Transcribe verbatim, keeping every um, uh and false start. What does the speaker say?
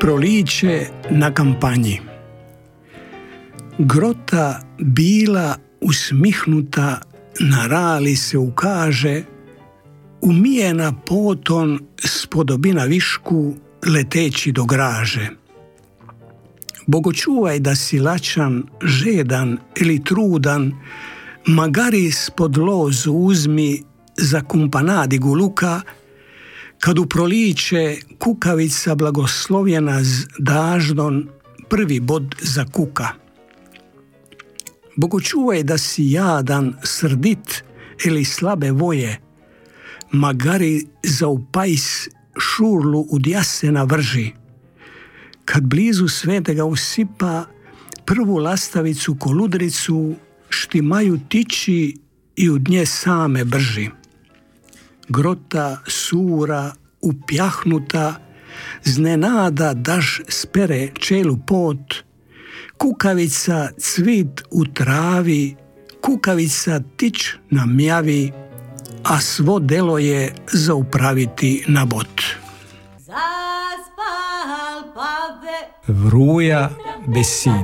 Proliće na kampanji. Grota bila usmihnuta, na rali se ukaže, umijena poton spodobina višku, leteći do graže. Bogočuvaj da si lačan, žedan ili trudan, magari spod lozu uzmi za kumpanadi guluka, kad u proliće kukavica blagoslovljena z daždon prvi bod za kuka. Bogočuvaj da si jadan, srdit ili slabe voje, magari za upajs šurlu ud jasena vrži. Kad blizu svetega usipa prvu lastavicu koludricu, štimaju tiči i od nje same brži. Grota sura, upjahnuta, znenada daš spere čelu pot, kukavica cvit u travi, kukavica tič na mjavi, a svo delo je za upraviti na bot. Vruja bez sina.